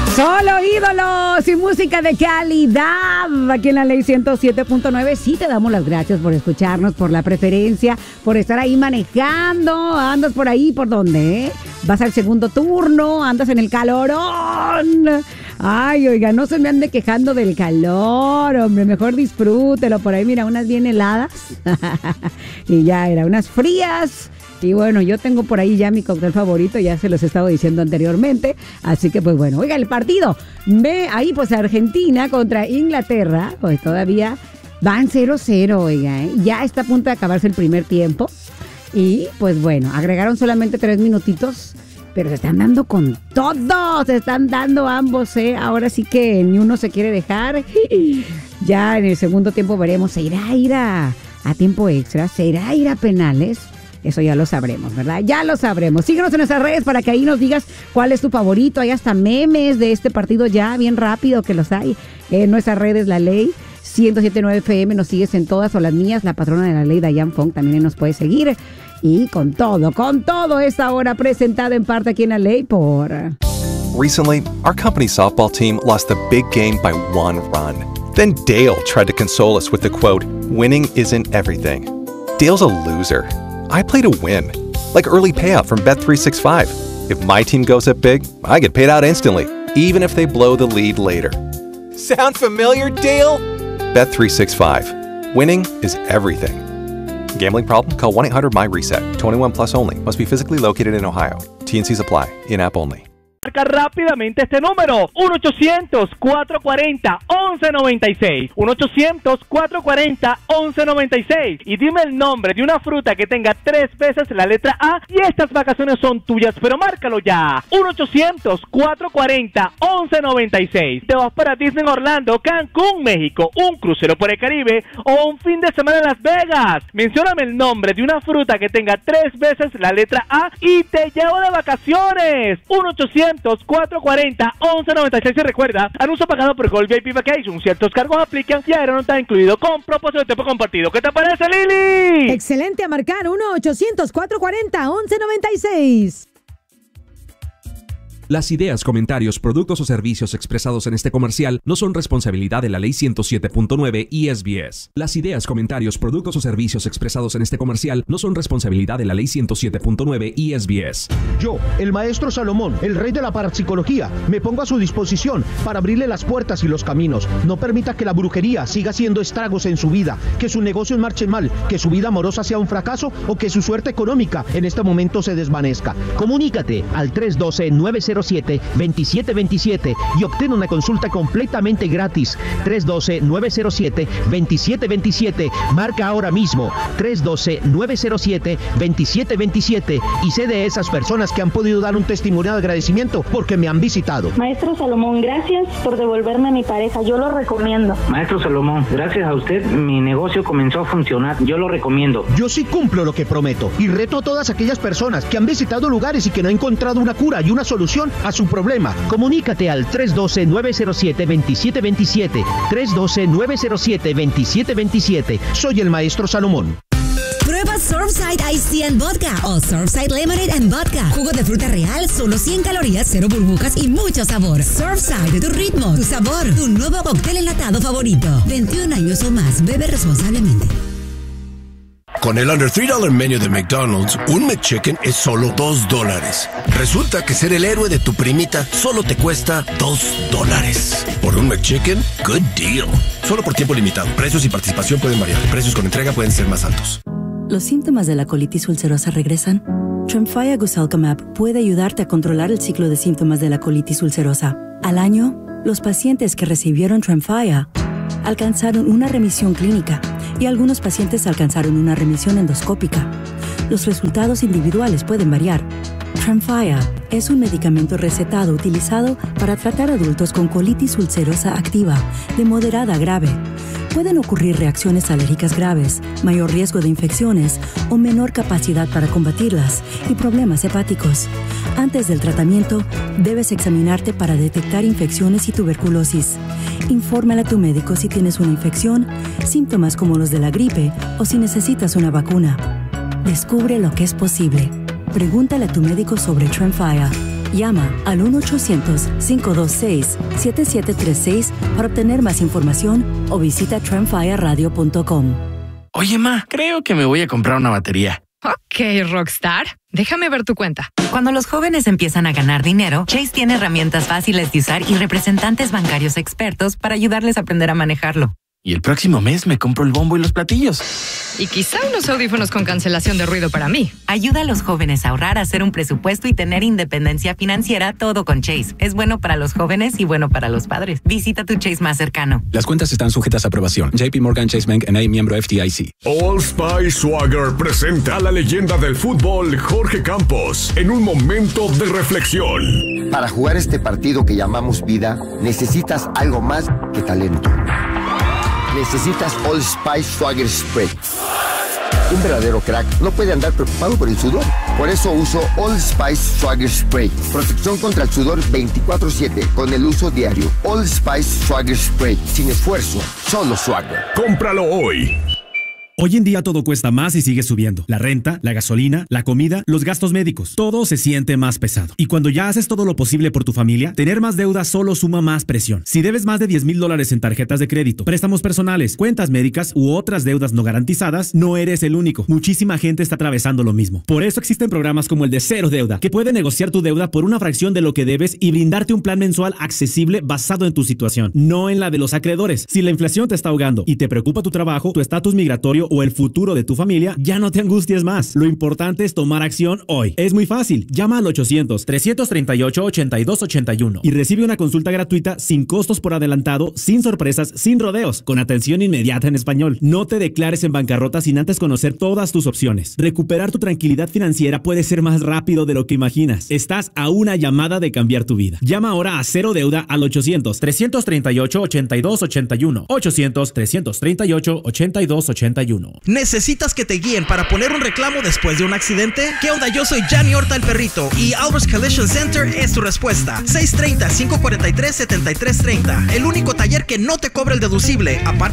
Solo ídolos y música de calidad aquí en la Ley 107.9. Sí, te damos las gracias por escucharnos, por la preferencia, por estar ahí manejando. ¿Andas por ahí? ¿Por dónde? ¿Vas al segundo turno? ¿Andas en el calorón? Ay, oiga, no se me ande quejando del calor, hombre. Mejor disfrútelo. Por ahí, mira, unas bien heladas. Y ya era unas frías. Y bueno, yo tengo por ahí ya mi cóctel favorito, ya se los he estado diciendo anteriormente. Así que pues bueno, oiga, el partido. Ve ahí pues Argentina contra Inglaterra, pues todavía van 0-0, oiga, ¿eh? Ya está a punto de acabarse el primer tiempo. Y pues bueno, agregaron solamente 3 minutitos, pero se están dando con todo, se están dando ambos, ¿eh? Ahora sí que ni uno se quiere dejar. Ya en el segundo tiempo veremos, ¿se irá a ir a tiempo extra? ¿Se irá a ir a penales? Eso ya lo sabremos, ¿verdad? Ya lo sabremos. Síguenos en nuestras redes para que ahí nos digas cuál es tu favorito. Hay hasta memes de este partido ya, bien rápido que los hay. En nuestras redes, La Ley 107.9 FM, nos sigues en todas, o las mías, la patrona de la ley, Diane Fong, también nos puede seguir. Y con todo esta hora presentada en parte aquí en La Ley por... Recently, our company's softball team lost a big game by 1 run. Then Dale tried to console us with the quote, "Winning isn't everything." Dale's a loser. I play to win, like early payout from Bet365. If my team goes up big, I get paid out instantly, even if they blow the lead later. Sound familiar, Dale? Bet365. Winning is everything. Gambling problem? Call 1-800-MY-RESET. 21 plus only. Must be physically located in Ohio. T&Cs apply. In-app only. Marca rápidamente este número, 1-800-440-1196, 1-800-440-1196, y dime el nombre de una fruta que tenga 3 veces la letra A y estas vacaciones son tuyas, pero márcalo ya, 1-800-440-1196. Te vas para Disney Orlando, Cancún, México, un crucero por el Caribe o un fin de semana en Las Vegas. Mencióname el nombre de una fruta que tenga 3 veces la letra A y te llevo de vacaciones, 1-800-440-1196. Y recuerda, anuncio pagado por Gold VIP Vacation. Ciertos cargos aplican y aero no está incluido con propósito de tiempo compartido. ¿Qué te parece, Lili? Excelente, a marcar 1-800-440-1196. Las ideas, comentarios, productos o servicios expresados en este comercial no son responsabilidad de la Ley 107.9 y SBS. Las ideas, comentarios, productos o servicios expresados en este comercial no son responsabilidad de la Ley 107.9 y SBS. Yo, el maestro Salomón, el rey de la parapsicología, me pongo a su disposición para abrirle las puertas y los caminos. No permita que la brujería siga haciendo estragos en su vida, que sus negocios marchen mal, que su vida amorosa sea un fracaso o que su suerte económica en este momento se desvanezca. Comunícate al 312-907-2727 y obtén una consulta completamente gratis. 312-907-2727. Marca ahora mismo 312-907-2727 y sé de esas personas que han podido dar un testimonio de agradecimiento porque me han visitado. Maestro Salomón, gracias por devolverme a mi pareja, yo lo recomiendo. Maestro Salomón, gracias a usted mi negocio comenzó a funcionar, yo lo recomiendo. Yo sí cumplo lo que prometo y reto a todas aquellas personas que han visitado lugares y que no han encontrado una cura y una solución a su problema. Comunícate al 312-907-2727. 312-907-2727. Soy el maestro Salomón. Prueba Surfside Iced Tea and Vodka o Surfside Lemonade and Vodka. Jugo de fruta real, solo 100 calorías, 0 burbujas y mucho sabor. Surfside, tu ritmo, tu sabor, tu nuevo cóctel enlatado favorito. 21 años o más, bebe responsablemente. Con el Under $3 Menu de McDonald's, un McChicken es solo $2. Resulta que ser el héroe de tu primita solo te cuesta $2. Por un McChicken, good deal. Solo por tiempo limitado. Precios y participación pueden variar. Precios con entrega pueden ser más altos. ¿Los síntomas de la colitis ulcerosa regresan? Tremfya Guselkumab puede ayudarte a controlar el ciclo de síntomas de la colitis ulcerosa. Al año, los pacientes que recibieron Tremfya alcanzaron una remisión clínica y algunos pacientes alcanzaron una remisión endoscópica. Los resultados individuales pueden variar. Tremfya es un medicamento recetado utilizado para tratar adultos con colitis ulcerosa activa de moderada a grave. Pueden ocurrir reacciones alérgicas graves, mayor riesgo de infecciones o menor capacidad para combatirlas y problemas hepáticos. Antes del tratamiento, debes examinarte para detectar infecciones y tuberculosis. Infórmale a tu médico si tienes una infección, síntomas como los de la gripe o si necesitas una vacuna. Descubre lo que es posible. Pregúntale a tu médico sobre Tremfya. Llama al 1-800-526-7736 para obtener más información o visita trendfireradio.com. Oye, ma, creo que me voy a comprar una batería. Ok, Rockstar. Déjame ver tu cuenta. Cuando los jóvenes empiezan a ganar dinero, Chase tiene herramientas fáciles de usar y representantes bancarios expertos para ayudarles a aprender a manejarlo. Y el próximo mes me compro el bombo y los platillos. Y quizá unos audífonos con cancelación de ruido para mí. Ayuda a los jóvenes a ahorrar, a hacer un presupuesto y tener independencia financiera, todo con Chase. Es bueno para los jóvenes y bueno para los padres. Visita tu Chase más cercano. Las cuentas están sujetas a aprobación. JP Morgan Chase Bank N.A., miembro FDIC. Old Spice Swagger presenta a la leyenda del fútbol, Jorge Campos, en un momento de reflexión. Para jugar este partido que llamamos vida, necesitas algo más que talento. Necesitas Old Spice Swagger Spray. Un verdadero crack no puede andar preocupado por el sudor. Por eso uso Old Spice Swagger Spray. Protección contra el sudor 24/7 con el uso diario. Old Spice Swagger Spray. Sin esfuerzo, solo Swagger. ¡Cómpralo hoy! Hoy en día todo cuesta más y sigue subiendo. La renta, la gasolina, la comida, los gastos médicos. Todo se siente más pesado. Y cuando ya haces todo lo posible por tu familia, tener más deuda solo suma más presión. Si debes más de $10,000 en tarjetas de crédito, préstamos personales, cuentas médicas u otras deudas no garantizadas, no eres el único. Muchísima gente está atravesando lo mismo. Por eso existen programas como el de Cero Deuda, que puede negociar tu deuda por una fracción de lo que debes y brindarte un plan mensual accesible basado en tu situación, no en la de los acreedores. Si la inflación te está ahogando y te preocupa tu trabajo, tu estatus migratorio o el futuro de tu familia, ya no te angusties más. Lo importante es tomar acción hoy. Es muy fácil. Llama al 800-338-8281 y recibe una consulta gratuita sin costos por adelantado, sin sorpresas, sin rodeos, con atención inmediata en español. No te declares en bancarrota sin antes conocer todas tus opciones. Recuperar tu tranquilidad financiera puede ser más rápido de lo que imaginas. Estás a una llamada de cambiar tu vida. Llama ahora a Cero Deuda al 800-338-8281. 800-338-8281. ¿Necesitas que te guíen para poner un reclamo después de un accidente? ¿Qué onda? Yo soy Gianni Horta el Perrito y Albert's Collision Center es tu respuesta. 630-543-7330. El único taller que no te cobra el deducible. Aparte